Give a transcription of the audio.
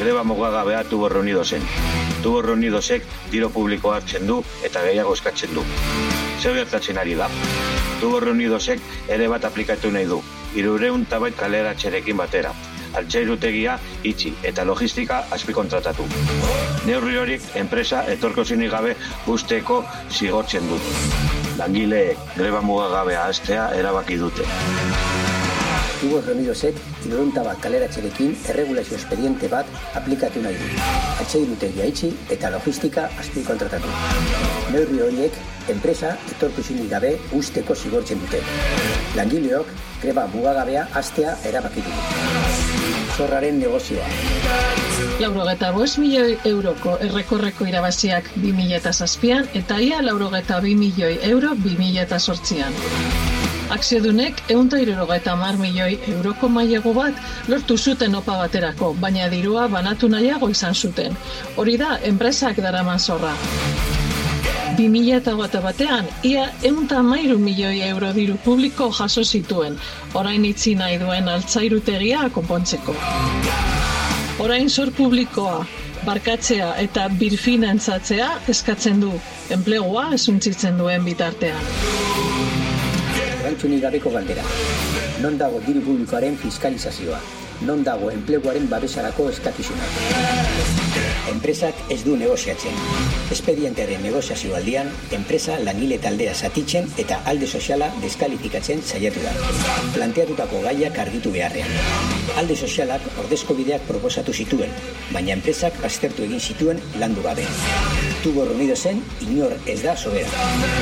greba mugagabea Tubos Reunidosen. Tubos Reunidosek diru publikoa hartzen du eta gehiago eskatzen du. Zer gertatzen ari da? Tubos Reunidosek ere bat aplikatu nahi du, 300 kaleratzerekin batera. Altzairutegia itxi eta logistika azpikontratatu. Neurri horiek enpresa etorkizunik gabe usteko zigortzen du. Langileek greba mugagabea hastea erabaki dute. Tubos Reunidosek 300 kaleratzerekin erregulazio espediente bat aplikatu nahi du. Altzairutegia itxi eta logistika azpikontratatu. Neurri horiek enpresa etorkizunik gabe usteko zigortzen dute. Langileok greba mugagabea hastea erabaki dute. Zorraren negozioa. 95 milioi euroko errekorreko irabaziak 2007an eta ia 92 milioi euro 2008an. Akziodunek 170 milioi euroko mailegu bat lortu zuten opa baterako, baina dirua banatu nahiago izan zuten. Hori da, enpresak daraman zorra. 2021an, ia 113 milioi euro diru publiko jaso zituen, orain itzi nahi duen altzairutegia konpontzeko. Orain zor publikoa, barkatzea eta birfinantzatzea eskatzen du, enplegua esuntzitzen duen bitartean. Erantzunik gabeko galdera. Non dago diru publikoaren fiskalizazioa? Non dago enpleguaren babesarako eskakizuna? Enpresak ez du negoziatzen. Espedientearen negoziazio aldian, enpresa langile taldea zatitzen eta alde soziala deskalifikatzen saiatu da. Planteatutako gaiak argitu beharrean. Alde sozialak ordezkobideak proposatu zituen, baina enpresak aztertu egin zituen landu gabe. Tubos Reunidosen inor ez da sobera.